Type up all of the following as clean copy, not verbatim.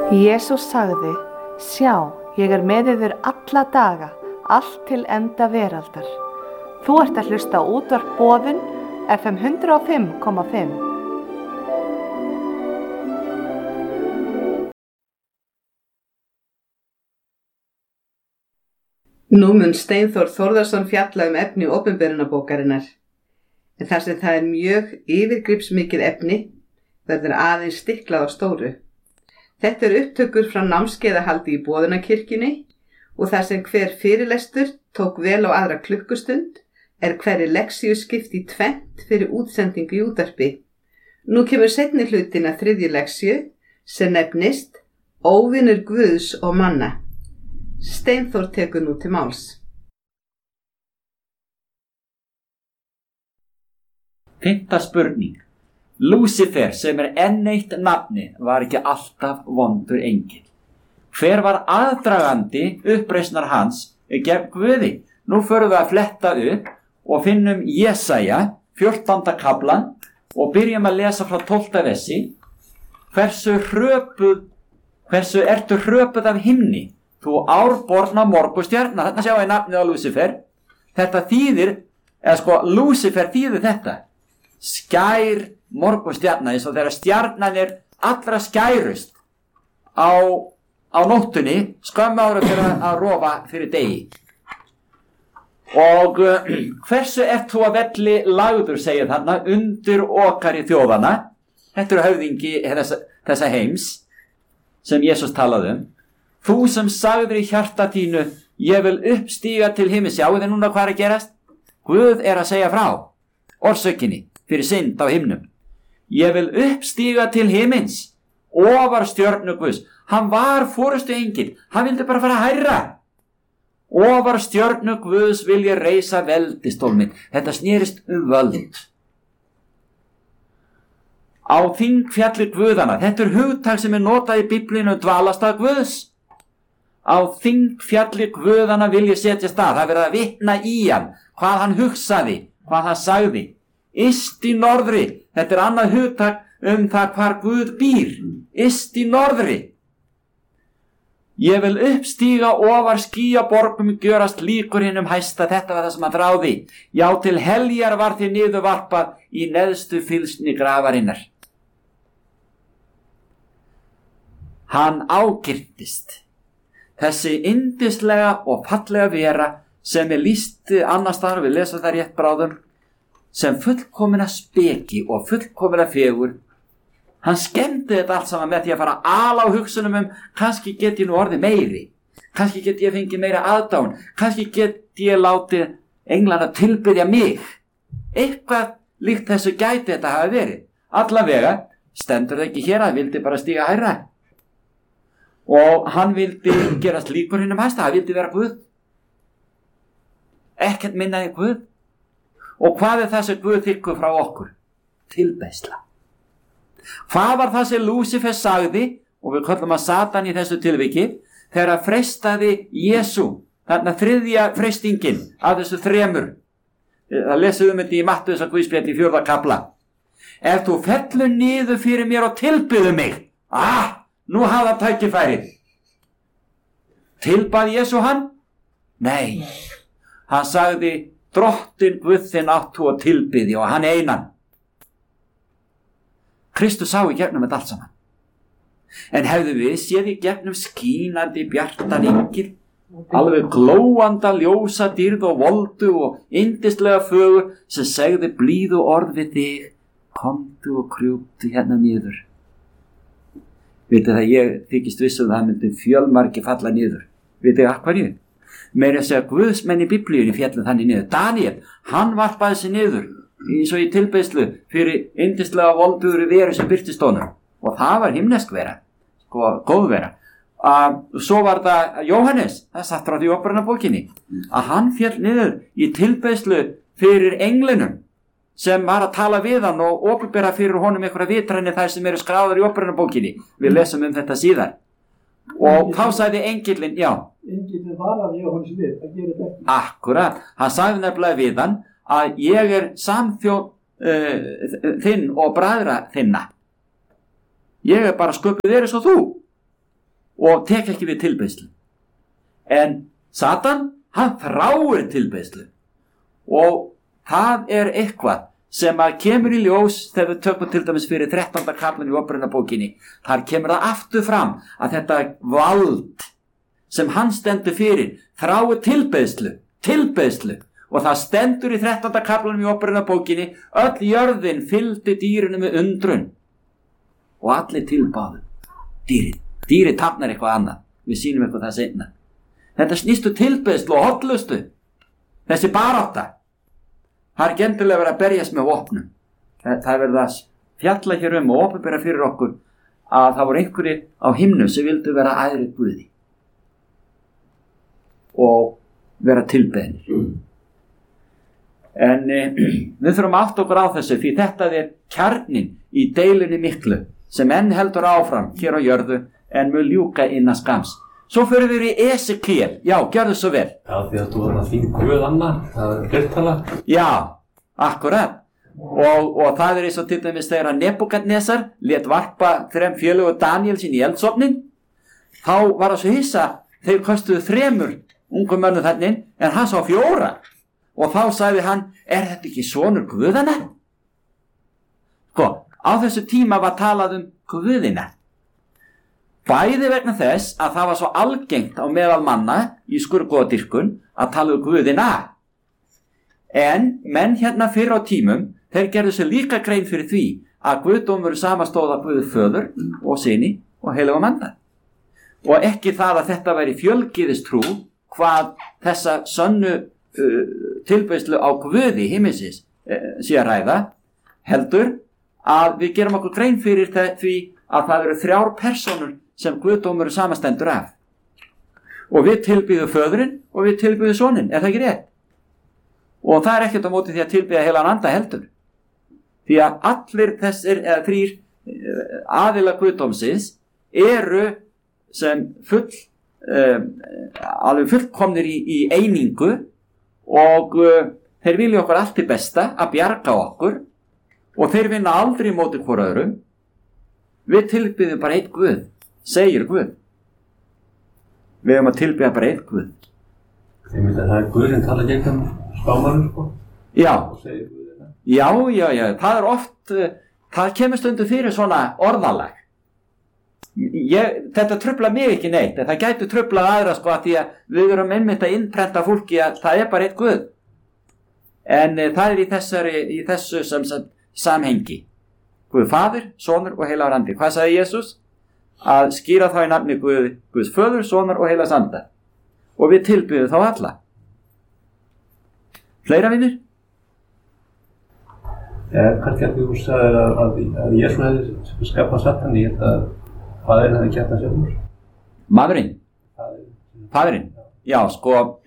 Jesús sagði, sjá, ég með yður alla daga, allt til enda veraldar. Þú ert að hlusta á útvarp Boðun, FM 105,5. Nú mun Steinþór Þórðarson fjalla efni opinberunarbókarinnar. En þar sem það mjög yfirgripsmikið efni, verður aðeins stiklað á stóru. Þetta upptökur frá námskeiðahaldi í Boðunarkirkjunni og þar sem hver fyrirlestur tók vel á aðra klukkustund, hverri leksíu skipt í tvennt fyrir útsendingu í útvarpi. Nú kemur seinni hlutin að 3. leksíu sem nefnist Óvinur Guðs og manna. Steinþór tekur nú til máls. Fimmta spurning. Lúsifer, sem enn eitt nafni, var ekki alltaf vondur engill. Hver var aðdragandi uppreisnar hans gegn Guði? Nú förum við að fletta upp og finnum Jesaja, 14. kaflan og byrjum að lesa frá 12. versi. Hversu ertu hröpuð af himni, þú árborna morgunstjarna. Þarna sjáum við nafnið á Lúsifer. Þetta þýðir, Lúsifer þýðir þetta. Skær morgunstjarna, eins og þegar stjarnan allra skærust á nóttunni, skömmu ára fyrir að rofa fyrir degi. Og hversu ert þú að velli lagður, segir þarna, undir okari þjóðana. Þetta höfðingi þessa heims sem Jesús talaði Þú sem sagðir í hjarta þínu, ég vil uppstíga til himins. Sjáu þið núna hvað að gerast? Guð að segja frá orsökinni fyrir synd á himnum. Ég vil uppstíga til himins, ofar stjörnu Guðs. Hann var forustu engill, hann vildi bara fara hærra. Ofar stjörnu Guðs vil ég reisa veldistól minn. Þetta snerist völd. Á þingfjalli Guðanna, þetta hugtak sem notað í Biblíunni dvalastað Guðs. Á þingfjalli Guðanna vil ég setja stað. Það verið að vitna í hann, hvað hann hugsaði, hvað hann sagði. Yst í norðri, þetta annað hugtak það hvar Guð býr. Yst í norðri. Ég vil uppstíga ofar skýjaborgum, gjörast líkur hinum hæsta. Þetta var það sem hann þráði. Já, til heljar var því niðurvarpað í neðstu fylsni grafarinnar. Hann ágirntist. Þessi yndislega og fallega vera sem lýst annars staðar, við lesum það rétt bráðum, sem fullkomina speki og fullkomina fegur. Hann skemmti þetta allt saman með því að fara ala á hugsunum kannski get ég nú orðið meiri, kannski get ég fengið meira aðdáun, kannski get ég látið englana tilbiðja mig. Eitthvað líkt þessu gæti þetta hafi verið. Allavega stendur það ekki hér að hann vildi bara stíga hærra. Og hann vildi gerast líkur hinum hæsta, hann vildi vera Guð. Ekkert minna en Guð. Og hvað það sem Guð þykkur frá okkur? Tilbeiðsla. Hvað var það sem Lúsifer sagði, og við köllum að Satan í þessu tilviki, þegar að freystaði Jesú, þarna 3. freystingin af þessu 3. Það lesum þetta í Mattheusar Guðspjalli í 4. kafla. Ef þú fellur niður fyrir mér og tilbyðu mig, nú hafa tækifærið. Tilbað Jesú hann? Nei. Hann sagði, Drottin Guð þinn áttu að tilbyðja og hann einan. Kristus sá í gegnum þetta allt saman. En hefðu við séð í gegnum skínandi bjartan engil, alveg glóanda ljósa dýrð og voldu og yndislega fögur sem segði blíðu orð við þig, komdu og krjúktu hérna niður. Vitið það, ég þykist vissum það myndi fjölmargi falla niður. Vitið að hverju? Meira að segja Guðsmenn í Biblíunni fjallu þannig niður. Daniel, hann varpaði sig niður eins og í tilbeiðslu fyrir yndislega volduðri veru sem birtist honum. Og það var himnesk vera, góð vera. Svo var það Jóhannes, það satt frá því Opinberunarbókinni, að hann fjall niður í tilbeiðslu fyrir englinum sem var að tala við hann og opinbera fyrir honum einhverja vitræni þær sem eru skráðar í Opinberunarbókinni. Við lesum þetta síðar. Og þá sagði engillinn, já. Engillinn varaði Jóhannes við að gera þetta ekki. Akkurat, hann sagði nefnilega við hann að ég samþjón þinn og bræðra þinna. Ég bara sköpuð þér eins og þú. og tek ekki við tilbeiðslu. En Satan, hann þráir tilbeiðslu og það eitthvað sem að kemur í ljós þegar við tökum til dæmis fyrir 13. kaflan í Upprunabókinni. Þar kemur það aftur fram að þetta vald sem hann stendur fyrir þráir tilbeiðslu og það stendur í 13. kaflanum í Upprunabókinni: öll jörðin fylgdi dýrinu með undrun og allir tilbáðu dýrið táknar eitthvað annað, við sýnum eitthvað það seinna. Þetta snýstu tilbeiðslu og hollustu, þessi barátta. Það ekki endilega verið að berjast með vopnum. Það verið að fjalla hér og opinbera fyrir okkur að það voru einhverjir á himnum sem vildu vera æðri Guði og vera tilbeðnir. En við þurfum að átta okkur á þessu, því þetta kjarnin í deilunni miklu sem enn heldur áfram hér á jörðu en mun ljúka innan skams. Svo fyrir við í Esekiel. Já, gjörðu svo vel. Já, því að þú var að þýð Guð Anna, það fleirtala. Já, akkurat. Og það eins og til dæmis þegar að Nebúkadnesar lét varpa 3 fjölugu Daniel sín í eldsofnin. Þá var það svo hissa, þeir kostuðu 3 ungum mönnum þannig, en hann sá 4. Og þá sagði hann: þetta ekki sonur Guðanna? Sko, á þessu tíma var talað Guðina. Bæði vegna þess að það var svo algengt á meðal manna í skurðgoðadýrkun að tala Guðina. En menn hérna fyrr á tímum, þeir gerðu sér líka grein fyrir því að guðdómur samastóða Guð Föður og Syni og Heilagum Anda. Og ekki það að þetta væri fjölgyðistrú hvað þessa sönnu tilbeiðslu á Guði himminsins sé að ræða, heldur að við gerum okkur grein fyrir því að það eru 3 persónur sem guðdómur samastendur af. Og við tilbýðum Föðurinn og við tilbýðum Soninn, það ekki rétt? Og það ekkert á móti því að tilbýða Heilagan Anda heldur. Því að allir þessir 3 aðila guðdómsins eru sem alveg fullkomnir í einingu og þeir vilja okkur allt til besta að bjarga okkur og þeir vinna aldrei móti hvor öðrum. Við tilbýðum bara einn Guð, segir Guð. Við höfum að tilbýða bara einn Guð. Þið myndi að það Guð sem tala gegn spámanum, sko? Já. Og segir Guðina? Já, það oft, það kemur stundum fyrir svona orðalag. Þetta trufla mig ekki neitt, en það gæti truflað aðra, sko, að því að við erum einmitt að innprenta fólki að það bara einn Guð. En það í þessu samhengi. Guð Faðir, Sonur og Heilagur Andi. Hvað sagði Jesús? Að skýra þá í nafni Guðs Föður, Sonar og Heilags Anda. Og við tilbyðum þá alla. Fleira vinir? Kannski að þú sagðir að Jesús hefði skapað Satan. Ég held að Faðirinn hefði gert það sjálfur. Maðurinn? Faðirinn? Já, sko,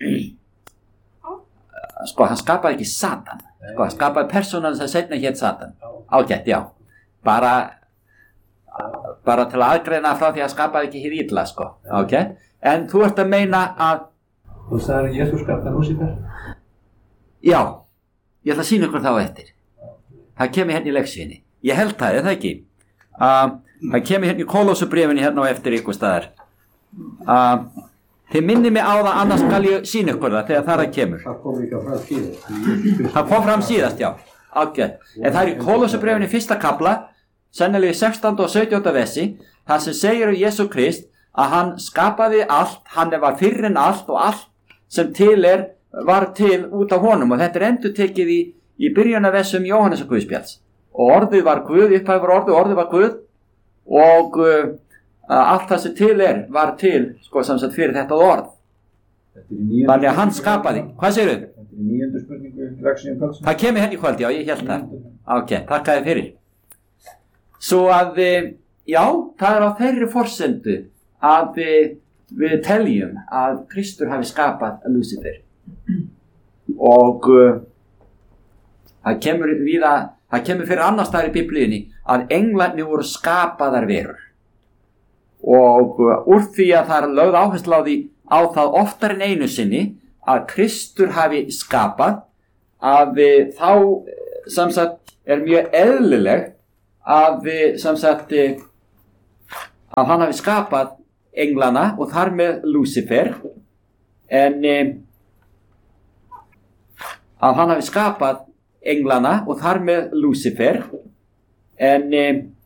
hann skapaði ekki Satan. Sko, hann skapaði persónan sem seinna hét Satan. Ágætt, já. Bara til að aðgreina frá því að skapaði ekki hið illa, sko. Okay? En þú ert að meina að... Þú sagðir að Jesús skapaði Lúsífer? Já, ég ætla að sýna ykkur þá eftir. Það kemur hérna í leksinni. Ég held það ekki? Það kemur hérna í Kólósubréfinni hérna á eftir ykkur staðar. Þið minnið mig á það, annars skal ég sýna ykkur það þegar það kemur. Það kom ekki fram síðast. Það kom fram síðast, já. Okay. En það í Kólósubréfinni 1. kafla, sennilega 16. og 17. versi, þar sem segir Jesú Krist að hann skapaði allt, hann var fyrr en allt og allt sem til var til út af honum, og þetta endurtekið í byrjunarversum Jóhannesar Guðspjalls. Og orðið var Guð, upphafið var orðið var Guð, og allt það sem til var til, sko, samsagt fyrir þetta orð. Þannig að hann skapaði. Hvað segir þau? Þetta er 9. spurningu Laxíum Karlsson. Það kemur hérna í kvöld, já, ég held það. Ok, takk að þið fyrir. Svo að, já, það á þeirri forsendu að við teljum að Kristur hafi skapað Lúsífer. Og það kemur fyrir annars staðar í Biblíunni að englarnir voru skapaðar verur. Og úr því að það lögð áherslu á það oftar en einu sinni að Kristur hafi skapað, að þá samsagt mjög eðlilegt að hann hafi skapað englana og þar með Lúsifer, en að hann hafi skapað englana og þar með Lúsifer, en